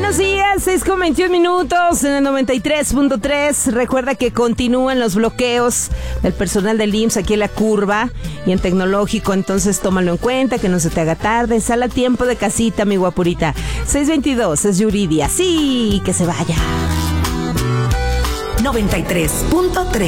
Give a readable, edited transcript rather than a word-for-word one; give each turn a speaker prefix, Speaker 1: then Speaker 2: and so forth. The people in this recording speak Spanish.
Speaker 1: buenos días, 6:21 en el 93.3. Recuerda que continúan los bloqueos del personal del IMSS aquí en La Curva y en Tecnológico, entonces tómalo en cuenta, que no se te haga tarde. Sal a tiempo de casita, mi guapurita. 6:22 es Yuridia. Sí, que se vaya.
Speaker 2: 93.3